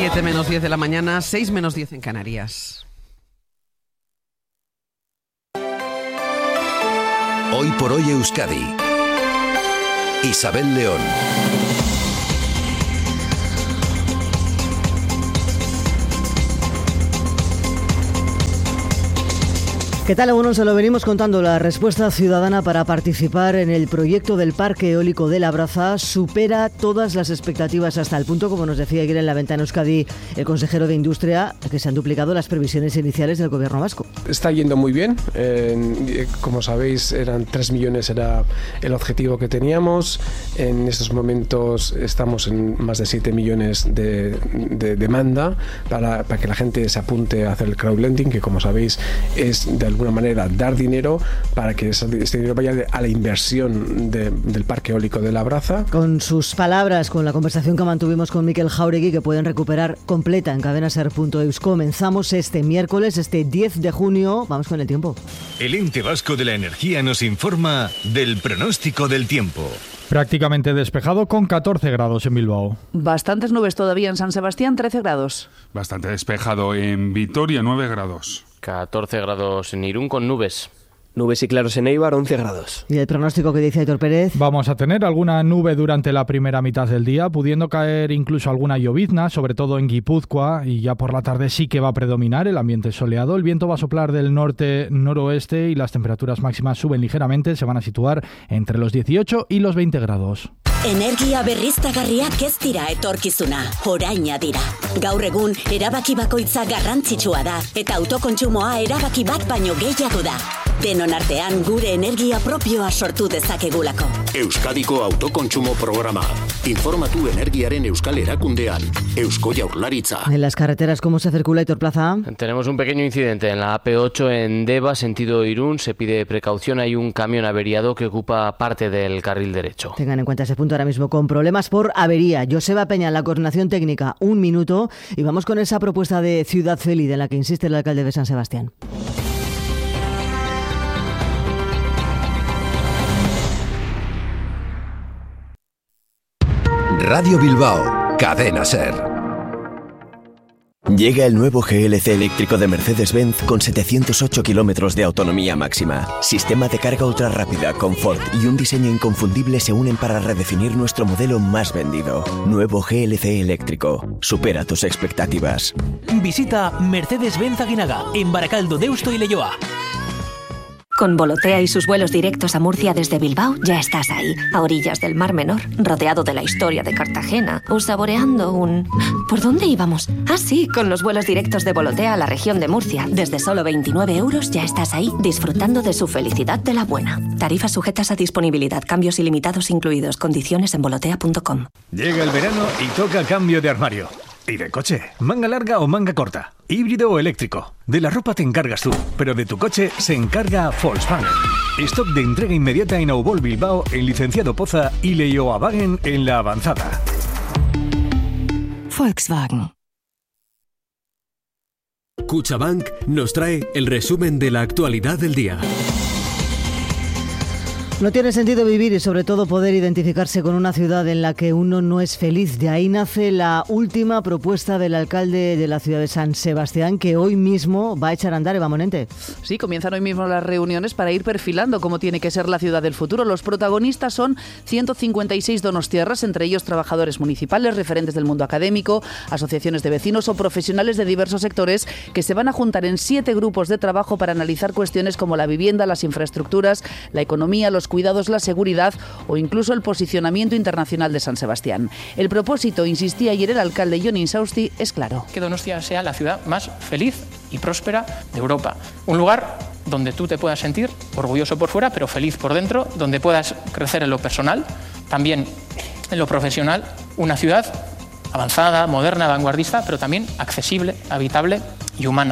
7 menos 10 de la mañana, 6 menos 10 en Canarias. Hoy por hoy Euskadi. Isabel León. ¿Qué tal? Bueno, se lo venimos contando. La respuesta ciudadana para participar en el proyecto del Parque Eólico de Labraza supera todas las expectativas hasta el punto, como nos decía ayer en La Ventana Euskadi el consejero de Industria, que se han duplicado las previsiones iniciales del gobierno vasco. Está yendo muy bien. Como sabéis, eran 3 millones era el objetivo que teníamos. En estos momentos estamos en más de 7 millones de demanda para que la gente se apunte a hacer el crowdlending, que como sabéis es de alguna manera dar dinero para que este dinero vaya a la inversión del Parque Eólico de Labraza. Con sus palabras, con la conversación que mantuvimos con Mikel Jauregui, que pueden recuperar completa en cadenaser.eus. Comenzamos este miércoles, este 10 de junio. Vamos con el tiempo. El Ente Vasco de la Energía nos informa del pronóstico del tiempo. Prácticamente despejado con 14 grados en Bilbao. Bastantes nubes todavía en San Sebastián, 13 grados. Bastante despejado en Vitoria, 9 grados. 14 grados en Irún con nubes. Nubes y claros en Eibar, 11 grados. ¿Y el pronóstico que dice Aitor Pérez? Vamos a tener alguna nube durante la primera mitad del día, pudiendo caer incluso alguna llovizna, sobre todo en Guipúzcoa, y ya por la tarde sí que va a predominar el ambiente soleado. El viento va a soplar del norte-noroeste y las temperaturas máximas suben ligeramente, se van a situar entre los 18 y los 20 grados. Energia berriztagarriak ez dira etorkizuna, oraina dira. Gaur egun, erabaki bakoitza garrantzitsua da, eta autokontsumoa erabaki bat baino gehiago da. Denon artean gure energia propioa sortu dezakegulako. Euskadiko autokontsumo programa. Informatu energiaren euskal erakundean. Eusko Jaurlaritza. En las carreteras, ¿cómo se circula, Aitor Plaza? Tenemos un pequeño incidente en la AP8 en Deva, sentido Irún. Se pide precaución, hay un camión averiado que ocupa parte del carril derecho. Tengan en cuenta ese punto ahora mismo con problemas por avería. Joseba Peña, en la coordinación técnica, 1 minuto. Y vamos con esa propuesta de ciudad feliz en la que insiste el alcalde de San Sebastián. Radio Bilbao, Cadena Ser. Llega el nuevo GLC eléctrico de Mercedes-Benz con 708 kilómetros de autonomía máxima. Sistema de carga ultra rápida, confort y un diseño inconfundible se unen para redefinir nuestro modelo más vendido. Nuevo GLC eléctrico. Supera tus expectativas. Visita Mercedes-Benz Aguinaga en Barakaldo, Deusto y Leioa. Con Volotea y sus vuelos directos a Murcia desde Bilbao ya estás ahí, a orillas del Mar Menor, rodeado de la historia de Cartagena o saboreando un... ¿Por dónde íbamos? Ah, sí, con los vuelos directos de Volotea a la región de Murcia. Desde solo 29 euros ya estás ahí, disfrutando de su felicidad de la buena. Tarifas sujetas a disponibilidad, cambios ilimitados incluidos, condiciones en volotea.com. Llega el verano y toca cambio de armario. ¿Y de coche? ¿Manga larga o manga corta? ¿Híbrido o eléctrico? De la ropa te encargas tú, pero de tu coche se encarga Volkswagen. Stock de entrega inmediata en Aubol Bilbao, en Licenciado Poza y Leioa-Wagen en La Avanzada. Volkswagen. Cuchabank nos trae el resumen de la actualidad del día. No tiene sentido vivir y sobre todo poder identificarse con una ciudad en la que uno no es feliz. De ahí nace la última propuesta del alcalde de la ciudad de San Sebastián, que hoy mismo va a echar a andar. Eva Monente. Sí, comienzan hoy mismo las reuniones para ir perfilando cómo tiene que ser la ciudad del futuro. Los protagonistas son 156 donostiarras, entre ellos trabajadores municipales, referentes del mundo académico, asociaciones de vecinos o profesionales de diversos sectores que se van a juntar en 7 grupos de trabajo para analizar cuestiones como la vivienda, las infraestructuras, la economía, los cuidados, la seguridad o incluso el posicionamiento internacional de San Sebastián. El propósito, insistía ayer el alcalde Jon Insausti, es claro. Que Donostia sea la ciudad más feliz y próspera de Europa. Un lugar donde tú te puedas sentir orgulloso por fuera, pero feliz por dentro, donde puedas crecer en lo personal, también en lo profesional. Una ciudad avanzada, moderna, vanguardista, pero también accesible, habitable y humana.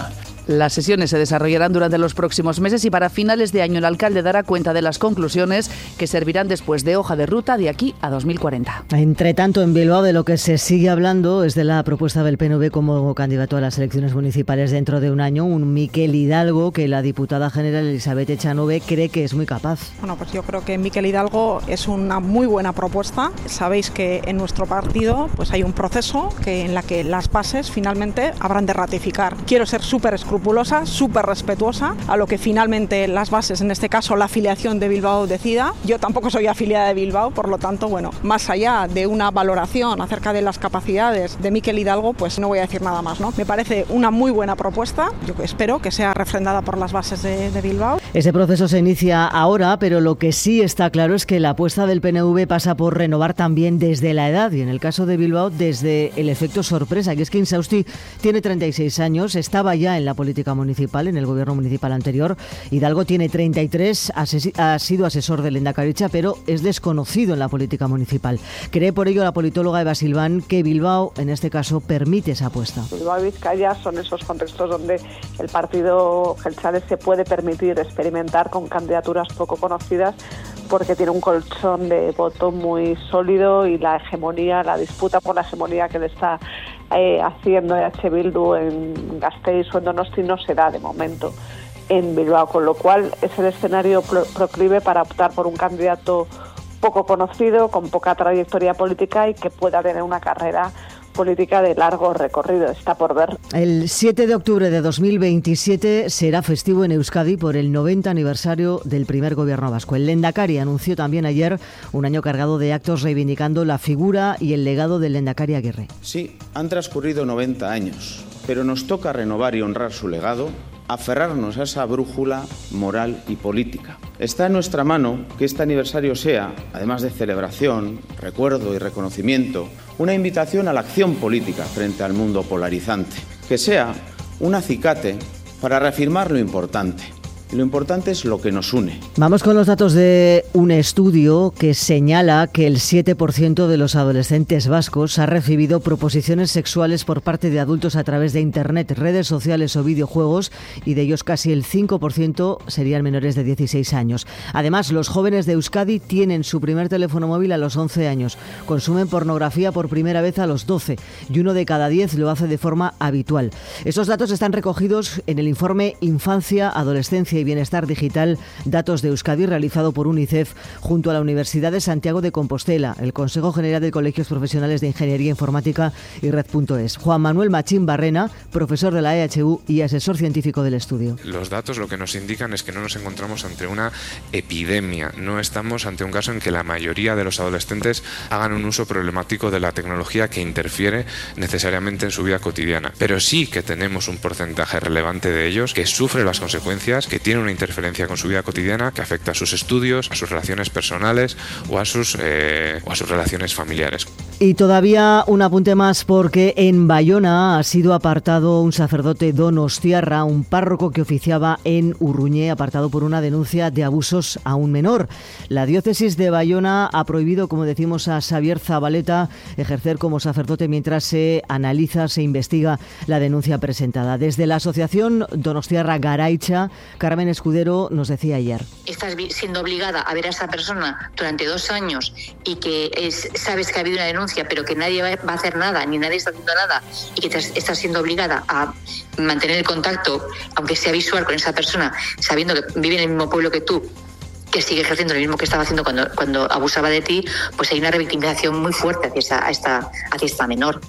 Las sesiones se desarrollarán durante los próximos meses y para finales de año el alcalde dará cuenta de las conclusiones que servirán después de hoja de ruta de aquí a 2040. Entre tanto, en Bilbao de lo que se sigue hablando es de la propuesta del PNV como candidato a las elecciones municipales dentro de un año, un Miquel Hidalgo que la diputada general Elizabeth Echanove cree que es muy capaz. Bueno, pues yo creo que Miquel Hidalgo es una muy buena propuesta. Sabéis que en nuestro partido pues hay un proceso en la que las bases finalmente habrán de ratificar. Quiero ser súper escrupulosa, súper respetuosa a lo que finalmente las bases, en este caso la afiliación de Bilbao, decida. Yo tampoco soy afiliada de Bilbao, por lo tanto, bueno, más allá de una valoración acerca de las capacidades de Miquel Hidalgo, pues no voy a decir nada más, ¿no? Me parece una muy buena propuesta. Yo espero que sea refrendada por las bases de Bilbao. Ese proceso se inicia ahora, pero lo que sí está claro es que la apuesta del PNV pasa por renovar también desde la edad y en el caso de Bilbao desde el efecto sorpresa, que es que Insausti tiene 36 años, estaba ya en la política municipal, en el gobierno municipal anterior. Hidalgo tiene 33, ha sido asesor de Lehendakaritza, pero es desconocido en la política municipal. Cree por ello la politóloga Eva Silván que Bilbao, en este caso, permite esa apuesta. Bilbao y Vizcaya son esos contextos donde el partido Jeltzale se puede permitir experimentar con candidaturas poco conocidas porque tiene un colchón de voto muy sólido y la disputa por la hegemonía que le está haciendo EH Bildu en Gasteiz o en Donosti no se da de momento en Bilbao, con lo cual es el escenario proclive para optar por un candidato poco conocido, con poca trayectoria política y que pueda tener una carrera política de largo recorrido, está por ver. El 7 de octubre de 2027 será festivo en Euskadi por el 90 aniversario del primer gobierno vasco. El Lehendakari anunció también ayer un año cargado de actos reivindicando la figura y el legado del Lehendakari Aguirre. Sí, han transcurrido 90 años, pero nos toca renovar y honrar su legado, aferrarnos a esa brújula moral y política. Está en nuestra mano que este aniversario sea, además de celebración, recuerdo y reconocimiento, una invitación a la acción política frente al mundo polarizante, que sea un acicate para reafirmar lo importante. Lo importante es lo que nos une. Vamos con los datos de un estudio que señala que el 7% de los adolescentes vascos ha recibido proposiciones sexuales por parte de adultos a través de Internet, redes sociales o videojuegos, y de ellos casi el 5% serían menores de 16 años. Además, los jóvenes de Euskadi tienen su primer teléfono móvil a los 11 años, consumen pornografía por primera vez a los 12 y 1 de cada 10 lo hace de forma habitual. Esos datos están recogidos en el informe Infancia, Adolescencia y Bienestar Digital, datos de Euskadi, realizado por UNICEF junto a la Universidad de Santiago de Compostela, el Consejo General de Colegios Profesionales de Ingeniería Informática y Red.es. Juan Manuel Machín Barrena, profesor de la EHU y asesor científico del estudio. Los datos lo que nos indican es que no nos encontramos ante una epidemia, no estamos ante un caso en que la mayoría de los adolescentes hagan un uso problemático de la tecnología que interfiere necesariamente en su vida cotidiana, pero sí que tenemos un porcentaje relevante de ellos que sufre las consecuencias, que tiene una interferencia con su vida cotidiana que afecta a sus estudios, a sus relaciones personales o a sus relaciones familiares. Y todavía un apunte más, porque en Bayona ha sido apartado un sacerdote donostiarra, un párroco que oficiaba en Urruñé, apartado por una denuncia de abusos a un menor. La diócesis de Bayona ha prohibido, como decimos, a Xavier Zabaleta ejercer como sacerdote mientras se analiza, se investiga la denuncia presentada. Desde la asociación donostiarra Garaicha, Carmen Escudero nos decía ayer. Estás siendo obligada a ver a esa persona durante 2 años y que sabes que ha habido una denuncia, pero que nadie va a hacer nada, ni nadie está haciendo nada, y que estás siendo obligada a mantener el contacto, aunque sea visual, con esa persona, sabiendo que vive en el mismo pueblo que tú, que sigue ejerciendo lo mismo que estaba haciendo cuando abusaba de ti, pues hay una revictimización muy fuerte hacia esta menor.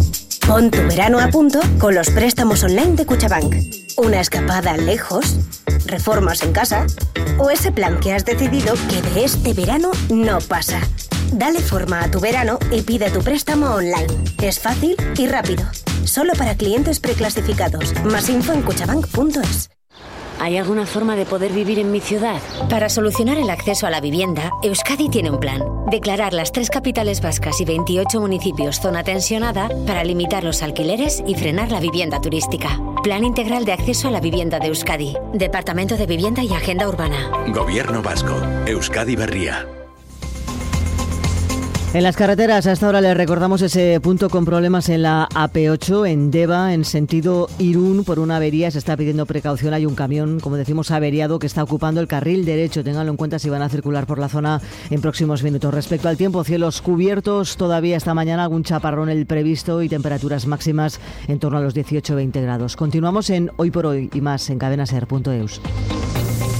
Pon tu verano a punto con los préstamos online de Cuchabank. Una escapada lejos, reformas en casa o ese plan que has decidido que de este verano no pasa. Dale forma a tu verano y pide tu préstamo online. Es fácil y rápido. Solo para clientes preclasificados. Más info en cuchabank.es. ¿Hay alguna forma de poder vivir en mi ciudad? Para solucionar el acceso a la vivienda, Euskadi tiene un plan. Declarar las 3 capitales vascas y 28 municipios zona tensionada para limitar los alquileres y frenar la vivienda turística. Plan integral de acceso a la vivienda de Euskadi. Departamento de Vivienda y Agenda Urbana. Gobierno vasco. Euskadi Berria. En las carreteras, hasta ahora les recordamos ese punto con problemas en la AP8, en Deva, en sentido Irún, por una avería. Se está pidiendo precaución. Hay un camión, como decimos, averiado que está ocupando el carril derecho. Ténganlo en cuenta si van a circular por la zona en próximos minutos. Respecto al tiempo, cielos cubiertos. Todavía esta mañana algún chaparrón el previsto y temperaturas máximas en torno a los 18-20 grados. Continuamos en Hoy por Hoy y más en cadenaser.eus.